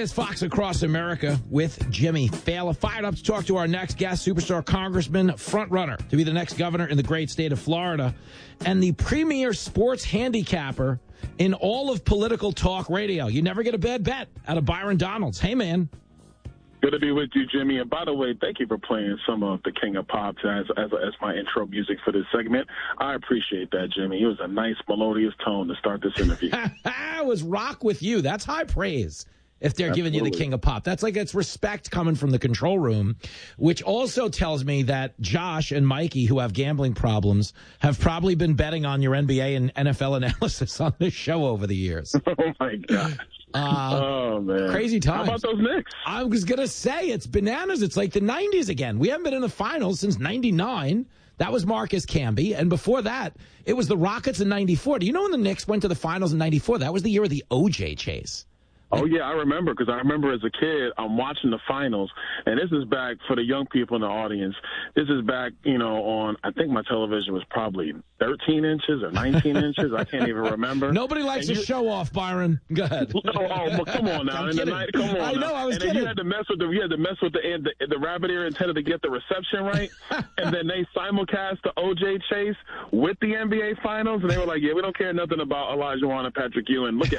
is Fox Across America with Jimmy Fallon. Fired up to talk to our next guest, superstar congressman, frontrunner to be the next governor in the great state of Florida, and the premier sports handicapper in all of political talk radio. You never get a bad bet out of Byron Donalds. Hey, man. Good to be with you, Jimmy. And by the way, thank you for playing some of the King of Pops as my intro music for this segment. I appreciate that, Jimmy. It was a nice, melodious tone to start this interview. It was rock with you. That's high praise. If they're Absolutely. giving you the King of Pop, it's respect coming from the control room, which also tells me that Josh and Mikey, who have gambling problems, have probably been betting on your NBA and NFL analysis on this show over the years. Oh, my God. Oh, man. Crazy times. How about those Knicks? I was going to say, it's bananas. It's like the 90s again. We haven't been in the finals since 99. That was Marcus Camby. And before that, it was the Rockets in 94. Do you know when the Knicks went to the finals in 94? That was the year of the OJ chase. Oh, yeah, I remember, because I remember as a kid, I'm watching the finals, and this is back for the young people in the audience. This is back, on, I think my television was probably 13 inches or 19 inches. I can't even remember. Nobody likes to show off, Byron. Go ahead. Well, come on now. Come on. I know, I was kidding. You had to mess with the rabbit ear antenna to get the reception right, and then they simulcast the OJ chase with the NBA finals, and they were like, yeah, we don't care nothing about Olajuwon and Patrick Ewing. Look at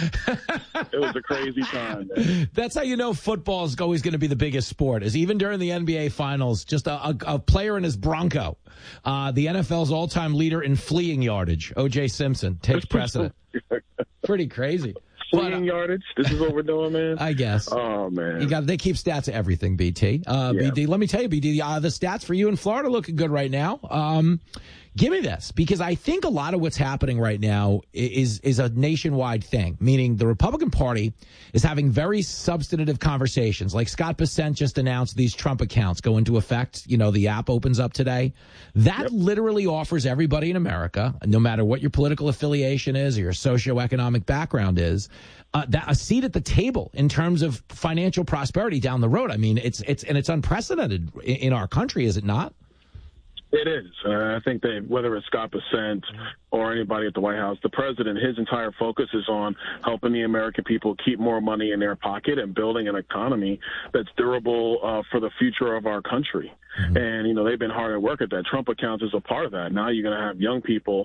OJ. It was a crazy time, man. That's how you know football is always going to be the biggest sport, is even during the NBA finals, just a player in his Bronco. The NFL's all-time leader in fleeing yardage, O.J. Simpson, takes precedent. Pretty crazy. Fleeing yardage? This is what we're doing, man? I guess. Oh, man. They keep stats of everything, BT. Yeah. BD, let me tell you, BD, the stats for you in Florida looking good right now. Give me this, because I think a lot of what's happening right now is a nationwide thing, meaning the Republican Party is having very substantive conversations. Like Scott Bessent just announced these Trump accounts go into effect. The app opens up today. That literally offers everybody in America, no matter what your political affiliation is or your socioeconomic background is, a seat at the table in terms of financial prosperity down the road. I mean, it's unprecedented in our country, is it not? It is. I think that whether it's Scott Bessent or anybody at the White House, the president, his entire focus is on helping the American people keep more money in their pocket and building an economy that's durable for the future of our country. Mm-hmm. And, they've been hard at work at that. Trump accounts is a part of that. Now you're going to have young people,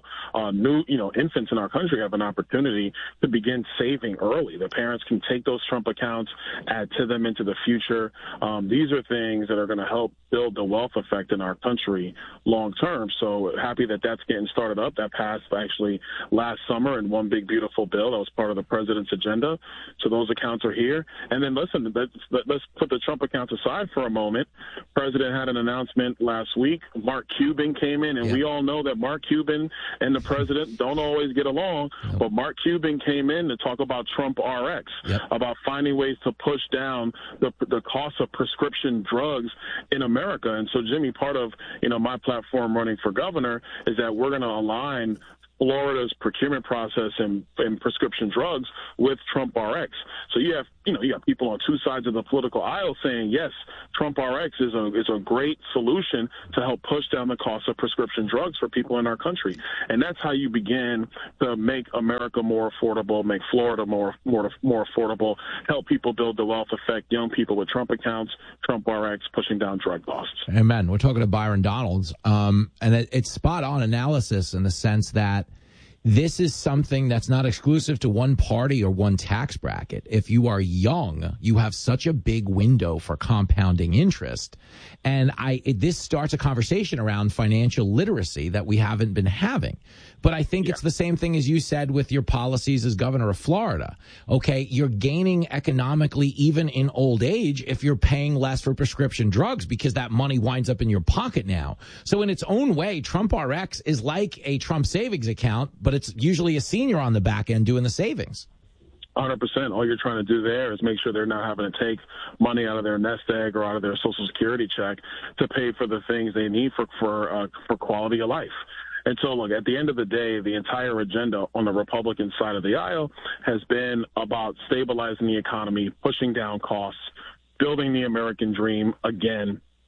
infants in our country have an opportunity to begin saving early. The parents can take those Trump accounts, add to them into the future. These are things that are going to help build the wealth effect in our country long term. So happy that that's getting started up. That passed actually last summer in one big, beautiful bill that was part of the president's agenda. So those accounts are here. And then listen, let's put the Trump accounts aside for a moment. President had an announcement last week. Mark Cuban came in, and we all know that Mark Cuban and the president don't always get along. But Mark Cuban came in to talk about Trump RX, about finding ways to push down the cost of prescription drugs in America. And so, Jimmy, part of my platform running for governor is that we're going to align Florida's procurement process in prescription drugs with Trump RX. So you have people on two sides of the political aisle saying, yes, Trump RX is a great solution to help push down the cost of prescription drugs for people in our country. And that's how you begin to make America more affordable, make Florida more affordable, help people build the wealth effect, young people with Trump accounts, Trump RX, pushing down drug costs. Amen. We're talking to Byron Donalds, and it's spot on analysis in the sense that this is something that's not exclusive to one party or one tax bracket. If you are young, you have such a big window for compounding interest. And this starts a conversation around financial literacy that we haven't been having. But I think it's the same thing as you said with your policies as governor of Florida. Okay, you're gaining economically even in old age if you're paying less for prescription drugs because that money winds up in your pocket now. So in its own way, Trump RX is like a Trump savings account, but it's usually a senior on the back end doing the savings. 100%. All you're trying to do there is make sure they're not having to take money out of their nest egg or out of their Social Security check to pay for the things they need for quality of life. And so, look, at the end of the day, the entire agenda on the Republican side of the aisle has been about stabilizing the economy, pushing down costs, building the American dream again,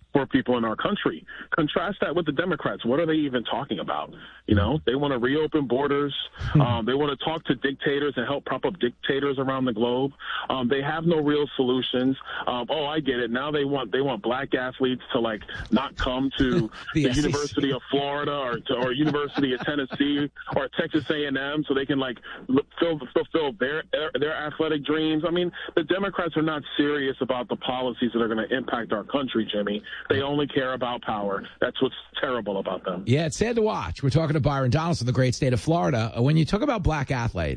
for people in our country. Contrast that with the Democrats. What are they even talking about? You know, they want to reopen borders. They want to talk to dictators and help prop up dictators around the globe. They have no real solutions. I get it. Now they want black athletes to like not come to the University of Florida or University of Tennessee or Texas A&M so they can like fulfill their athletic dreams. I mean, the Democrats are not serious about the policies that are going to impact our country, Jimmy. They only care about power. That's what's terrible about them. Yeah, it's sad to watch. We're talking to Byron Donaldson, the great state of Florida. When you talk about black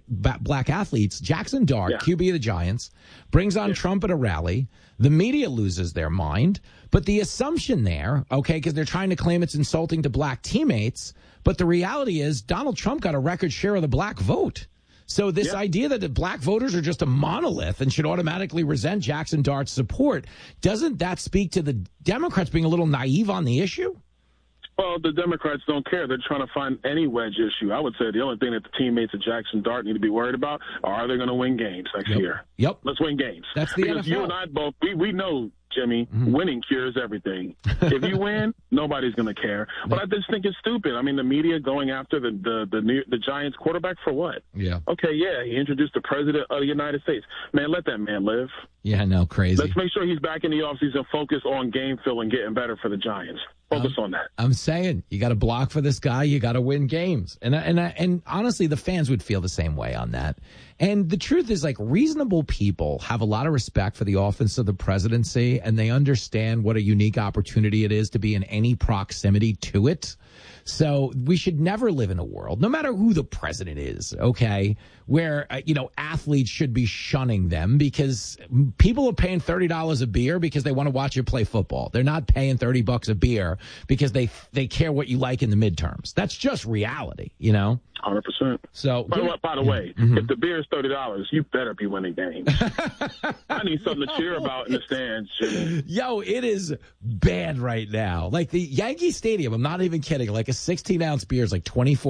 athletes, Jackson Dart, QB of the Giants, brings on Trump at a rally. The media loses their mind. But the assumption there, okay, because they're trying to claim it's insulting to black teammates, but the reality is Donald Trump got a record share of the black vote. So this idea that the black voters are just a monolith and should automatically resent Jackson Dart's support, doesn't that speak to the Democrats being a little naive on the issue? Well, the Democrats don't care. They're trying to find any wedge issue. I would say the only thing that the teammates of Jackson Dart need to be worried about are they going to win games next year? Yep. Let's win games. That's the because NFL. You and I both, we know, Jimmy, winning cures everything. If you win, nobody's going to care. But I just think it's stupid. I mean, the media going after the Giants quarterback for what? Yeah. Okay, he introduced the president of the United States. Man, let that man live. Yeah, no, crazy. Let's make sure he's back in the offseason, focus on game fill and getting better for the Giants. Focus on that. I'm saying you got to block for this guy. You got to win games. And honestly, the fans would feel the same way on that. And the truth is, like, reasonable people have a lot of respect for the office of the presidency, and they understand what a unique opportunity it is to be in any proximity to it. So we should never live in a world, no matter who the president is, okay, where, athletes should be shunning them because people are paying $30 a beer because they want to watch you play football. They're not paying $30 a beer because they care what you like in the midterms. That's just reality, 100%. So, by the way, if the beer is $30, you better be winning games. I need something to cheer about in the stands, Jimmy. Yo, it is bad right now. Like the Yankee Stadium, I'm not even kidding. Like a 16-ounce beer is like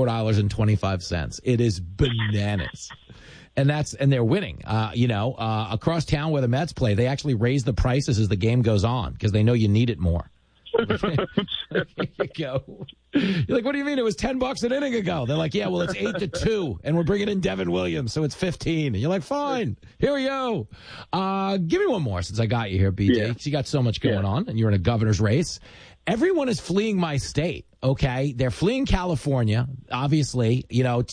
$24.25. It is bananas. And they're winning. Across town where the Mets play, they actually raise the prices as the game goes on because they know you need it more. There you go. You're like, what do you mean? It was $10 an inning ago. They're like, yeah, well, it's 8-2, and we're bringing in Devin Williams, so it's 15. And you're like, fine, here we go. Give me one more since I got you here, BJ. Yeah. You got so much going on, and you're in a governor's race. Everyone is fleeing my state, okay? They're fleeing California, obviously.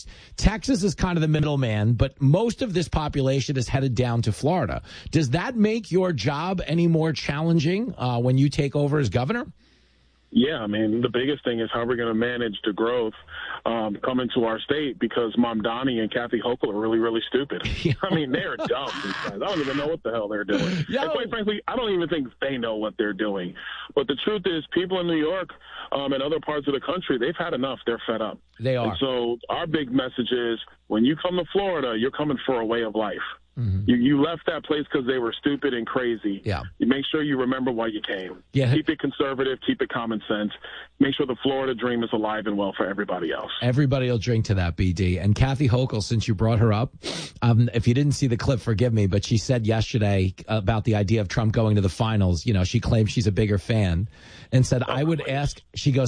Texas is kind of the middleman, but most of this population is headed down to Florida. Does that make your job any more challenging when you take over as governor? Yeah, I mean, the biggest thing is how we're going to manage the growth coming to our state because Mamdani and Kathy Hochul are really, really stupid. I mean, they're dumb. These guys. I don't even know what the hell they're doing. And quite frankly, I don't even think they know what they're doing. But the truth is people in New York and other parts of the country, they've had enough. They're fed up. They are. And so our big message is when you come to Florida, you're coming for a way of life. You left that place because they were stupid and crazy. Yeah. You make sure you remember why you came. Yeah. Keep it conservative. Keep it common sense. Make sure the Florida dream is alive and well for everybody else. Everybody will drink to that, BD. And Kathy Hochul, since you brought her up, if you didn't see the clip, forgive me, but she said yesterday about the idea of Trump going to the finals. She claims she's a bigger fan and said, I would ask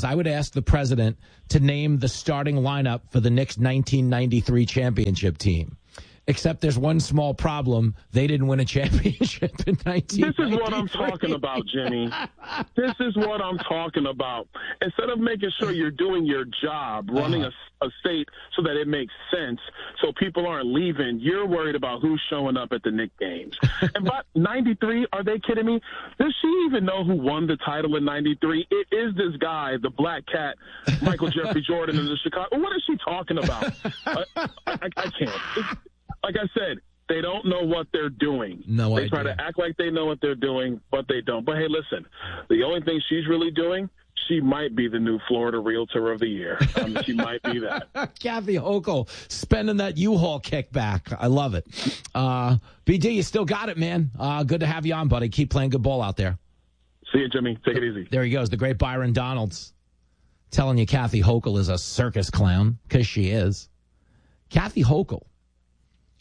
the president to name the starting lineup for the Knicks 1993 championship team. Except there's one small problem. They didn't win a championship in 1993. This is what I'm talking about, Jimmy. This is what I'm talking about. Instead of making sure you're doing your job, running a state so that it makes sense so people aren't leaving, you're worried about who's showing up at the Knicks games. And by 93, are they kidding me? Does she even know who won the title in 93? It is this guy, the black cat, Michael Jeffrey Jordan in the Chicago. What is she talking about? I can't. Like I said, they don't know what they're doing. No idea. They try to act like they know what they're doing, but they don't. But, hey, listen, the only thing she's really doing, she might be the new Florida Realtor of the Year. She might be that. Kathy Hochul spending that U-Haul kickback. I love it. BD, you still got it, man. Good to have you on, buddy. Keep playing good ball out there. See you, Jimmy. Take it easy. There he goes, the great Byron Donalds. Telling you Kathy Hochul is a circus clown, because she is. Kathy Hochul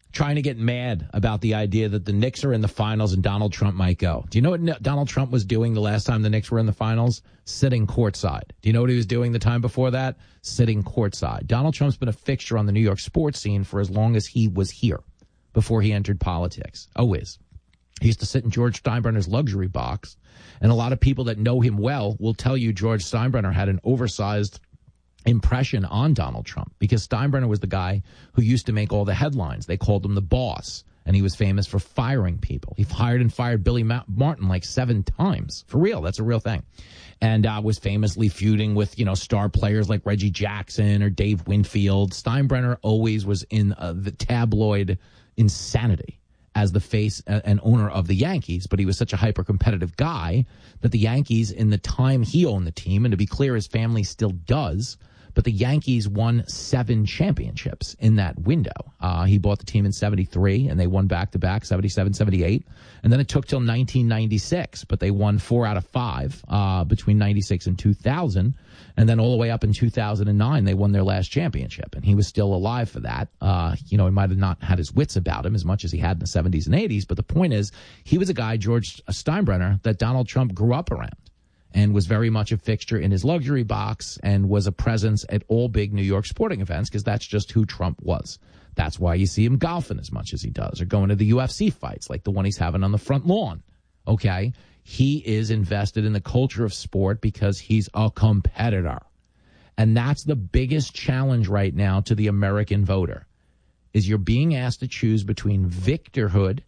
trying to get mad about the idea that the Knicks are in the finals and Donald Trump might go. Do you know what Donald Trump was doing the last time the Knicks were in the finals? Sitting courtside. Do you know what he was doing the time before that? Sitting courtside. Donald Trump's been a fixture on the New York sports scene for as long as he was here, before he entered politics. Always. He used to sit in George Steinbrenner's luxury box, and a lot of people that know him well will tell you George Steinbrenner had an oversized impression on Donald Trump, because Steinbrenner was the guy who used to make all the headlines. They called him the boss, and he was famous for firing people. He hired and fired Billy Martin like 7 times. For real, that's a real thing. And was famously feuding with, star players like Reggie Jackson or Dave Winfield. Steinbrenner always was in the tabloid insanity as the face and owner of the Yankees, but he was such a hyper-competitive guy that the Yankees, in the time he owned the team, and to be clear, his family still does, but the Yankees won 7 championships in that window. He bought the team in 73, and they won back-to-back, 77, 78. And then it took till 1996, but they won 4 out of 5 between 96 and 2000. And then all the way up in 2009, they won their last championship. And he was still alive for that. He might have not had his wits about him as much as he had in the 70s and 80s. But the point is, he was a guy, George Steinbrenner, that Donald Trump grew up around, and was very much a fixture in his luxury box and was a presence at all big New York sporting events, because that's just who Trump was. That's why you see him golfing as much as he does, or going to the UFC fights like the one he's having on the front lawn. Okay? He is invested in the culture of sport because he's a competitor. And that's the biggest challenge right now to the American voter, is you're being asked to choose between victorhood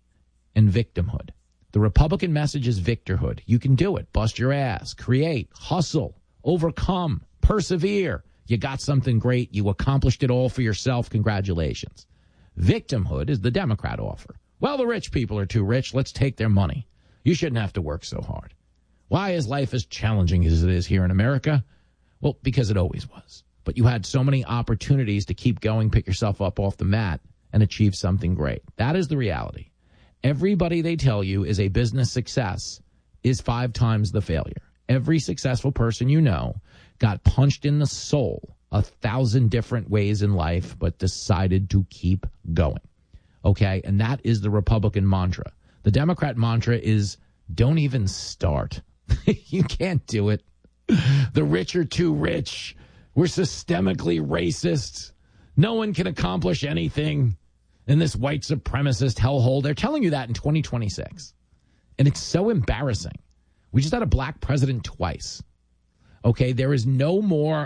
and victimhood. The Republican message is victorhood. You can do it. Bust your ass. Create. Hustle. Overcome. Persevere. You got something great. You accomplished it all for yourself. Congratulations. Victimhood is the Democrat offer. Well, the rich people are too rich. Let's take their money. You shouldn't have to work so hard. Why is life as challenging as it is here in America? Well, because it always was. But you had so many opportunities to keep going, pick yourself up off the mat, and achieve something great. That is the reality. Everybody they tell you is a business success is 5 times the failure. Every successful person you know got punched in the soul 1,000 different ways in life, but decided to keep going. Okay? And that is the Republican mantra. The Democrat mantra is don't even start. You can't do it. The rich are too rich. We're systemically racist. No one can accomplish anything in this white supremacist hellhole. They're telling you that in 2026. And it's so embarrassing. We just had a black president twice. Okay, there is no more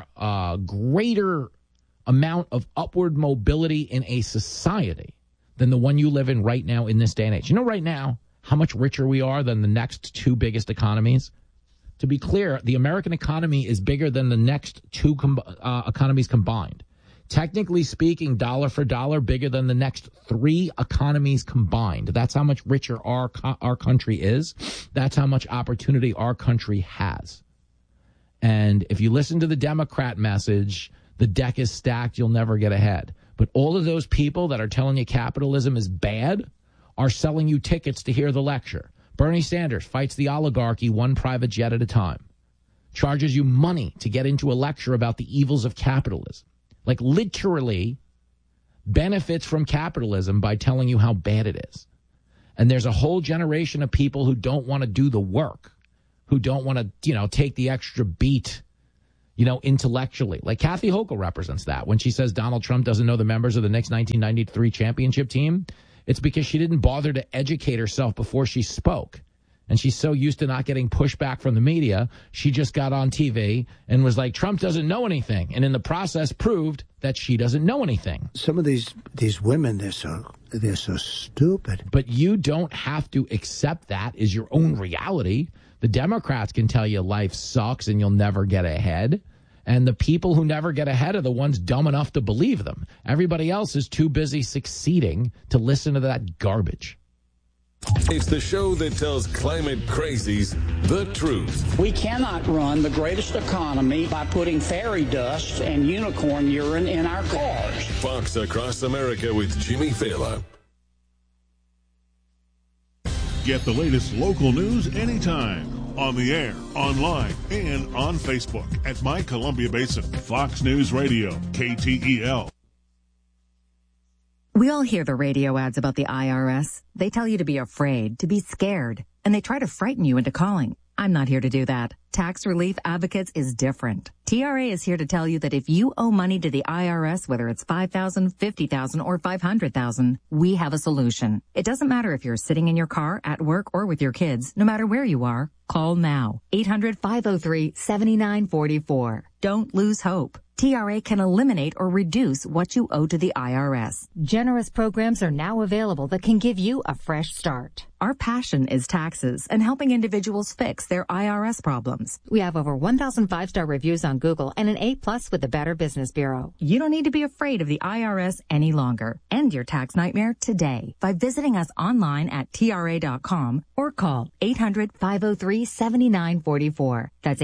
greater amount of upward mobility in a society than the one you live in right now in this day and age. You know right now how much richer we are than the next 2 biggest economies? To be clear, the American economy is bigger than the next 2 economies combined. Technically speaking, dollar for dollar, bigger than the next 3 economies combined. That's how much richer our country is. That's how much opportunity our country has. And if you listen to the Democrat message, the deck is stacked, you'll never get ahead. But all of those people that are telling you capitalism is bad are selling you tickets to hear the lecture. Bernie Sanders fights the oligarchy 1 private jet at a time. Charges you money to get into a lecture about the evils of capitalism. Like literally benefits from capitalism by telling you how bad it is. And there's a whole generation of people who don't want to do the work, who don't want to, take the extra beat, intellectually. Like Kathy Hochul represents that. When she says Donald Trump doesn't know the members of the Knicks 1993 championship team, it's because she didn't bother to educate herself before she spoke. And she's so used to not getting pushback from the media, she just got on TV and was like, Trump doesn't know anything. And in the process proved that she doesn't know anything. Some of these women, they're so stupid. But you don't have to accept that as your own reality. The Democrats can tell you life sucks and you'll never get ahead. And the people who never get ahead are the ones dumb enough to believe them. Everybody else is too busy succeeding to listen to that garbage. It's the show that tells climate crazies the truth. We cannot run the greatest economy by putting fairy dust and unicorn urine in our cars. Fox Across America with Jimmy Fallon. Get the latest local news anytime. On the air, online, and on Facebook at My Columbia Basin. Fox News Radio, KTEL. We all hear the radio ads about the IRS. They tell you to be afraid, to be scared, and they try to frighten you into calling. I'm not here to do that. Tax Relief Advocates is different. TRA is here to tell you that if you owe money to the IRS, whether it's $5,000, $50,000, or $500,000, we have a solution. It doesn't matter if you're sitting in your car, at work, or with your kids. No matter where you are, call now. 800-503-7944. Don't lose hope. TRA can eliminate or reduce what you owe to the IRS. Generous programs are now available that can give you a fresh start. Our passion is taxes and helping individuals fix their IRS problems. We have over 1,000 5-star reviews on Google and an A+ with the Better Business Bureau. You don't need to be afraid of the IRS any longer. End your tax nightmare today by visiting us online at TRA.com or call 800-503-7944. That's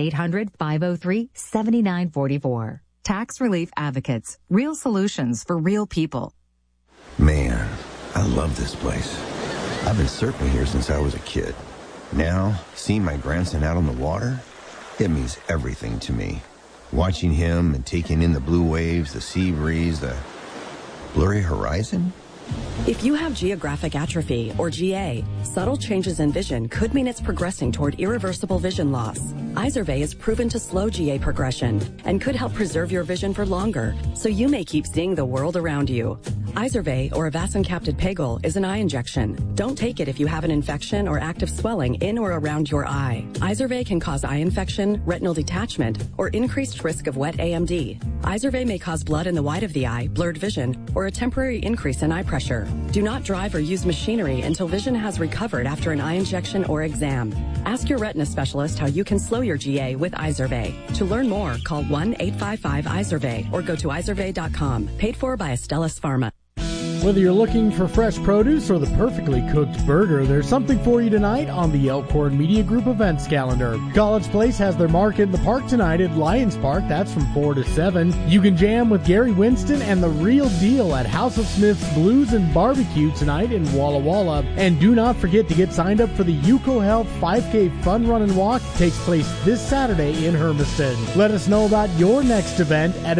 800-503-7944. Tax Relief Advocates. Real solutions for real people. Man, I love this place. I've been surfing here since I was a kid. Now, seeing my grandson out on the water, it means everything to me. Watching him and taking in the blue waves, the sea breeze, the blurry horizon. If you have geographic atrophy, or GA, subtle changes in vision could mean it's progressing toward irreversible vision loss. Izervay is proven to slow GA progression and could help preserve your vision for longer, so you may keep seeing the world around you. Izervay, or avacincaptad pegol, is an eye injection. Don't take it if you have an infection or active swelling in or around your eye. Izervay can cause eye infection, retinal detachment, or increased risk of wet AMD. Izervay may cause blood in the white of the eye, blurred vision, or a temporary increase in eye pressure. Do not drive or use machinery until vision has recovered after an eye injection or exam. Ask your retina specialist how you can slow your GA with Izervay. To learn more, call 1-855-IZERVAY or go to izervay.com. Paid for by Astellas Pharma. Whether you're looking for fresh produce or the perfectly cooked burger, there's something for you tonight on the Elkhorn Media Group events calendar. College Place has their market in the park tonight at Lions Park. That's from 4 to 7. You can jam with Gary Winston and The Real Deal at House of Smith's Blues and Barbecue tonight in Walla Walla. And do not forget to get signed up for the Yuko Health 5K Fun Run and Walk. It takes place this Saturday in Hermiston. Let us know about your next event at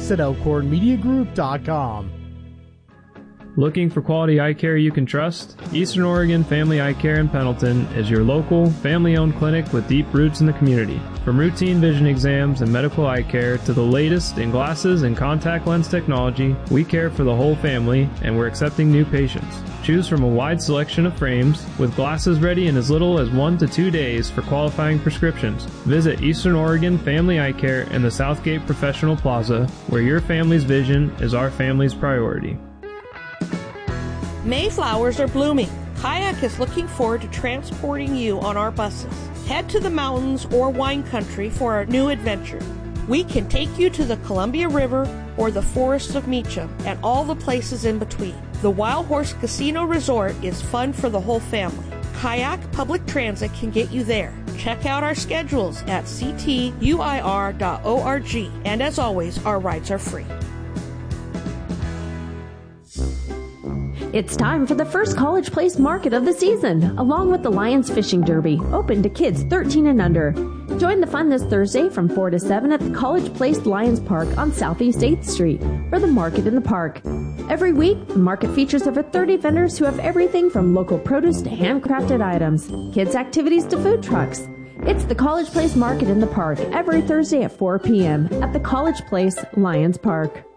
events@elkhornmediagroup.com. Looking for quality eye care you can trust? Eastern Oregon Family Eye Care in Pendleton is your local, family-owned clinic with deep roots in the community. From routine vision exams and medical eye care to the latest in glasses and contact lens technology, we care for the whole family and we're accepting new patients. Choose from a wide selection of frames with glasses ready in as little as 1 to 2 days for qualifying prescriptions. Visit Eastern Oregon Family Eye Care in the Southgate Professional Plaza, where your family's vision is our family's priority. Mayflowers are blooming. Kayak is looking forward to transporting you on our buses. Head to the mountains or wine country for our new adventure. We can take you to the Columbia River or the forests of Meacham and all the places in between. The Wild Horse Casino Resort is fun for the whole family. Kayak Public Transit can get you there. Check out our schedules at ctuir.org. And as always, our rides are free. It's time for the first College Place market of the season, along with the Lions Fishing Derby, open to kids 13 and under. Join the fun this Thursday from 4 to 7 at the College Place Lions Park on Southeast 8th Street for the Market in the Park. Every week, the market features over 30 vendors who have everything from local produce to handcrafted items, kids' activities to food trucks. It's the College Place Market in the Park every Thursday at 4 p.m. at the College Place Lions Park.